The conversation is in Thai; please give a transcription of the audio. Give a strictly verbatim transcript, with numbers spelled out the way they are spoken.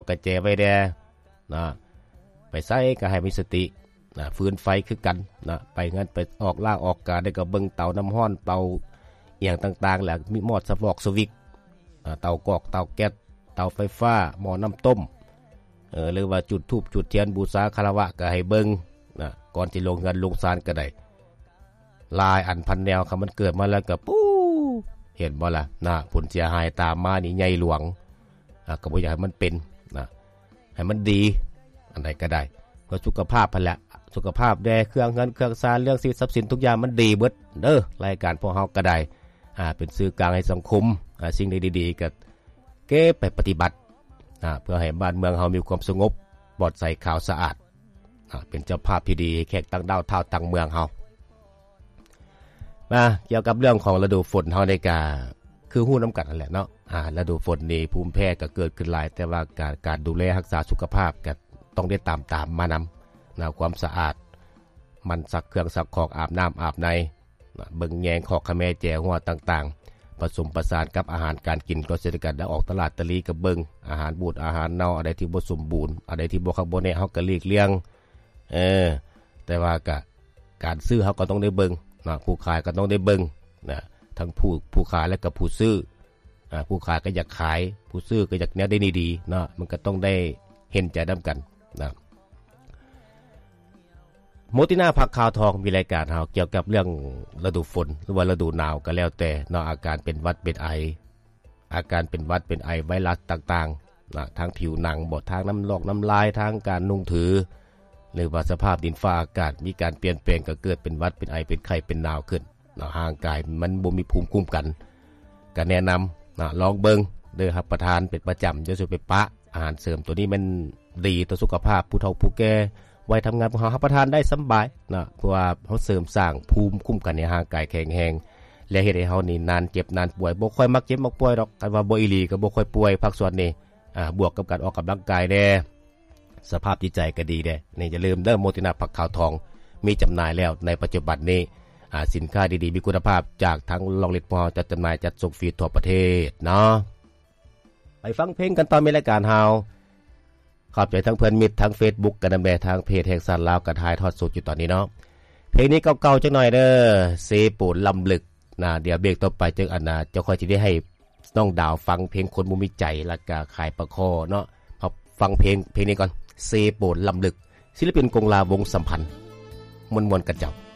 กระแจไว้แด่นะไปใส่ก็ให้มีสตินะฟืนไฟคือกันนะไปงั้นไปออกล่าออกกาได้ก็เบิ่งเตาน้ำร้อนเตาเอียงต่างๆแหละมีหม้อสวอกสวิกเตากอกเตาแก๊สเตาไฟฟ้าหม้อน้ำต้มเออหรือว่าจุดธูปจุดเทียนบูชาคารวะก็ให้เบิ่งนะก่อนที่ลงเงินลงศาลก็ได้ลายอันพันแนวคำมันเกิดมาแล้วก็ปู้เห็นบ่ล่ะนะผลเสียหายตามมานี่ใหญ่หลวงอ่ะก็บ่อยากให้มันเป็นนะให้มันดีอันใดก็ได้เพื่อสุขภาพพันแหละสุขภาพแด่เครื่องเงินเครื่องซานเรื่องสิทรัพย์สินทุกอย่างมันดีเบิดเด้อรายการพวกเฮาก็ได้อ่าเป็นสื่อกลางให้สังคมอ่าสิ่งดีๆก็เก็บไปปฏิบัติอ่าเพื่อให้บ้านเมืองเฮามีความสงบปลอดใสขาวสะอาดอ่าเป็นเจ้าภาพที่ดีแขกต่างดาวเท่าต่างเมืองเฮามาเกี่ยวกับเรื่องของฤดูฝนเฮาได้กาคือฮู้นำกันนั่นแหละเนาะอ่าฤดูฝนนี่ภูมิแพ้ก็เกิดขึ้นหลายแต่ว่าการการดูแลรักษาสุขภาพก็ต้องได้ตามตามมานำนะความสะอาดมันซักเครื่องซักของอาบน้ำอาบในนะเบิ่งแยงขอกขะแม่แจหัวต่างๆผสมประสานกับอาหารการกินก็เสร็จกันแล้วออกตลาดตะลีกับเบิ่งอาหารบูดอาหารเน่าอะไรที่บ่สมบูรณ์อะไรที่บ่คักบ่แน่เฮาก็หลีกเลี่ยงเออแต่ว่าก็การซื้อเฮาก็ต้องได้เบิ่งนะผู้ขายก็ต้องได้เบิ่งนะทั้งผู้ผู้ขายและก็ผู้ซื้ออ่าผู้ขายก็อยากขายผู้ซื้อก็อยากแนวได้ดีๆเนาะมันก็ต้องได้เห็นใจนำกันนะโมตินาผักขาวทองมีรายการเฮาเกี่ยวกับเรื่องฤดูฝนหรือว่าฤดูหนาวก็แล้วแต่เนาะอาการเป็นหวัดเป็นไออาการเป็นหวัดเป็นไอไวรัสต่างๆนะทางผิวหนังบ่ทางน้ำลอกน้ำลายทางการนุ่งถือหรือว่าสภาพดินฟ้าอากาศมีการเปลี่ยนแปลงก็เกิดเป็นหวัดเป็นไอเป็นไข้เป็นหนาวขึ้นนะร่างกายมันบ่มีภูมิคุ้มกันก็แนะนำนะลองเบิ่งเด้อรับประทานเป็นประจำจะช่วยไปปะอาหารเสริมตัวนี้มันดีต่อสุขภาพผู้เฒ่าผู้แก่ไว้ทำงานของเฮารับประทานได้สบายนะเพราะว่าเฮาเสริมสร้างภูมิคุ้มกันในร่างกายแข็งแรงและเฮ็ดให้เฮานี่นานเจ็บนานป่วยบ่ค่อยมักเจ็บมักป่วยดอกคันว่าบ่อีหลีก็บ่ค่อยป่วยพักส่วนนี้อ่าบวกกับการออกกำลังกายแน่สภาพจิตใจก็ดีแน่นี่อย่าลืมเด้อโมตินาผักขาวทองมีจำหน่ายแล้วในปัจจุบันนี้อ่าสินค้าดีๆมีคุณภาพจากทั้งโรงเรียนพอจัดจำหน่ายจัดส่งฟรีทั่วประเทศเนาะไปฟังเพลงกันตอนมีรายการเฮาขอบใจทั้งเพื่อนมิตรทั้ง Facebook กันนำแบทางเพจแห่งสันลาวกระทายทอดสดอยู่ตอนนี้เนาะเพลงนี้เก่าๆจังหน่อยเด้อเซปูนลำลึกนะเดี๋ยวเบรกต่อไปจึงอันน่ะจะค่อยสิได้ให้น้องดาวฟังเพลงคนบ่มีใจแล้วก็ขายประคอเนาะพอฟังเพลงเพลงนี้ก่อนเซปูนลำลึกศิลปินกงลาวงสัมพันธ์มวลๆกันเจ้า